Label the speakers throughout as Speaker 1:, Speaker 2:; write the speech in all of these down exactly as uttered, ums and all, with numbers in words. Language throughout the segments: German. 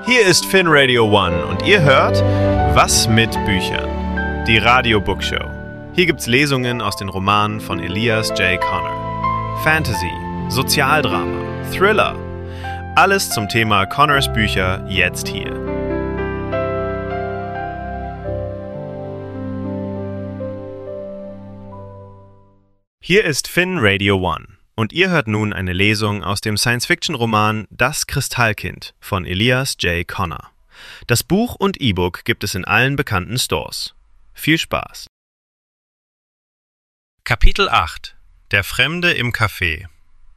Speaker 1: Hier ist Finn Radio One und ihr hört Was mit Büchern? Die Radio Bookshow. Hier gibt's Lesungen aus den Romanen von Elias J. Connor. Fantasy, Sozialdrama, Thriller. Alles zum Thema Connors Bücher jetzt hier. Hier ist Finn Radio One und ihr hört nun eine Lesung aus dem Science-Fiction-Roman Das Kristallkind von Elias J. Connor. Das Buch und E-Book gibt es in allen bekannten Stores. Viel Spaß! Kapitel acht. Der Fremde im Café.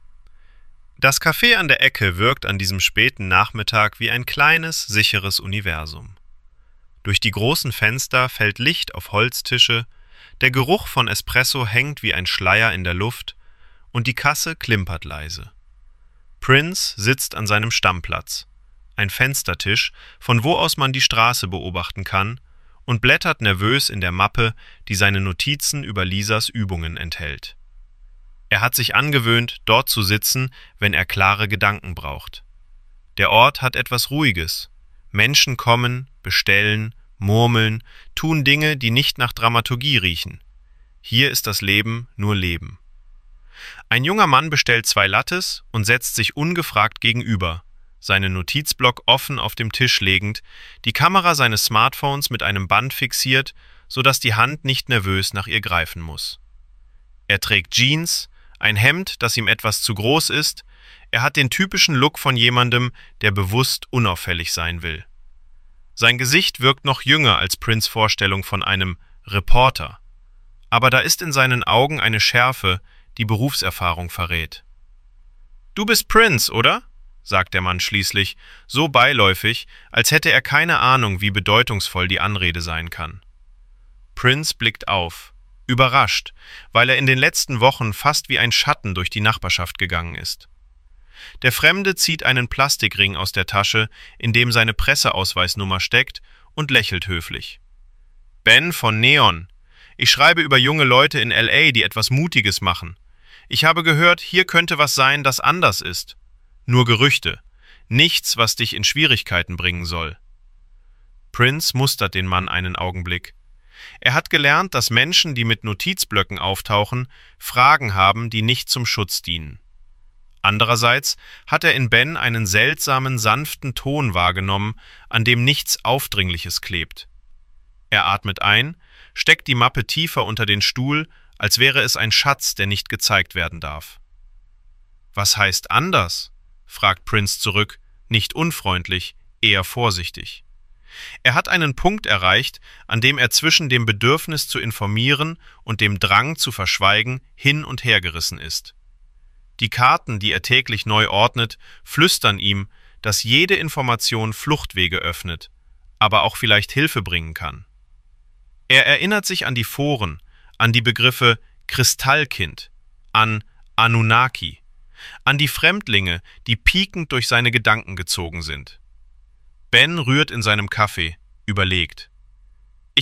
Speaker 1: Das Café an der Ecke wirkt an diesem späten Nachmittag wie ein kleines, sicheres Universum. Durch die großen Fenster fällt Licht auf Holztische, der Geruch von Espresso hängt wie ein Schleier in der Luft und die Kasse klimpert leise. Prince sitzt an seinem Stammplatz, ein Fenstertisch, von wo aus man die Straße beobachten kann, und blättert nervös in der Mappe, die seine Notizen über Lisas Übungen enthält. Er hat sich angewöhnt, dort zu sitzen, wenn er klare Gedanken braucht. Der Ort hat etwas Ruhiges. Menschen kommen, bestellen, murmeln, tun Dinge, die nicht nach Dramaturgie riechen. Hier ist das Leben nur Leben. Ein junger Mann bestellt zwei Lattes und setzt sich ungefragt gegenüber, seinen Notizblock offen auf dem Tisch legend, die Kamera seines Smartphones mit einem Band fixiert, sodass die Hand nicht nervös nach ihr greifen muss. Er trägt Jeans, ein Hemd, das ihm etwas zu groß ist, er hat den typischen Look von jemandem, der bewusst unauffällig sein will. Sein Gesicht wirkt noch jünger als Prince' Vorstellung von einem Reporter, aber da ist in seinen Augen eine Schärfe, die Berufserfahrung verrät. »Du bist Prince, oder?« sagt der Mann schließlich, so beiläufig, als hätte er keine Ahnung, wie bedeutungsvoll die Anrede sein kann. Prince blickt auf, überrascht, weil er in den letzten Wochen fast wie ein Schatten durch die Nachbarschaft gegangen ist. Der Fremde zieht einen Plastikring aus der Tasche, in dem seine Presseausweisnummer steckt, und lächelt höflich. »Ben von Neon. Ich schreibe über junge Leute in L A, die etwas Mutiges machen. Ich habe gehört, hier könnte was sein, das anders ist. Nur Gerüchte. Nichts, was dich in Schwierigkeiten bringen soll.« Prince mustert den Mann einen Augenblick. Er hat gelernt, dass Menschen, die mit Notizblöcken auftauchen, Fragen haben, die nicht zum Schutz dienen. Andererseits hat er in Ben einen seltsamen, sanften Ton wahrgenommen, an dem nichts Aufdringliches klebt. Er atmet ein, steckt die Mappe tiefer unter den Stuhl, als wäre es ein Schatz, der nicht gezeigt werden darf. »Was heißt anders?« fragt Prince zurück, nicht unfreundlich, eher vorsichtig. Er hat einen Punkt erreicht, an dem er zwischen dem Bedürfnis zu informieren und dem Drang zu verschweigen hin und her gerissen ist. Die Karten, die er täglich neu ordnet, flüstern ihm, dass jede Information Fluchtwege öffnet, aber auch vielleicht Hilfe bringen kann. Er erinnert sich an die Foren, an die Begriffe Kristallkind, an Anunnaki, an die Fremdlinge, die piekend durch seine Gedanken gezogen sind. Ben rührt in seinem Kaffee, überlegt.